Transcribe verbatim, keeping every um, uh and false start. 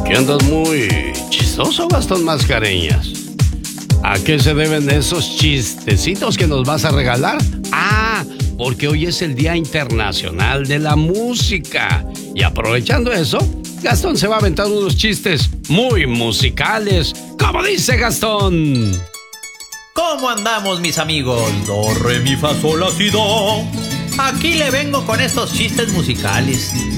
Que andas muy chistoso, Gastón Mascareñas. ¿A qué se deben esos chistecitos que nos vas a regalar? Ah, porque hoy es el Día Internacional de la Música. Y aprovechando eso, Gastón se va a aventar unos chistes muy musicales. ¿Cómo dice Gastón? ¿Cómo andamos, mis amigos? Do, re, mi, fa, sol, la, si, do. Aquí le vengo con estos chistes musicales.